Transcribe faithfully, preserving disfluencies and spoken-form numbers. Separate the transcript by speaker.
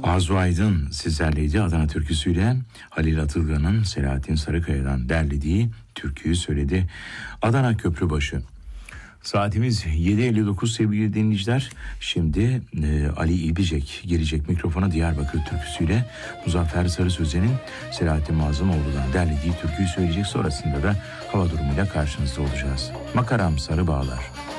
Speaker 1: Arzu Aydın sizlerleydi. Adana türküsüyle Halil Atılgan'ın Selahattin Sarıkaya'dan derlediği türküyü söyledi. Adana Köprübaşı. Saatimiz yedi elli dokuz sevgili dinleyiciler. Şimdi e, Ali İlbicek gelecek mikrofona Diyarbakır türküsüyle Muzaffer Sarı Sözen'in Selahattin Mazlumoğlu'dan derlediği türküyü söyleyecek. Sonrasında da hava durumuyla karşınızda olacağız. Makaram Sarı Bağlar.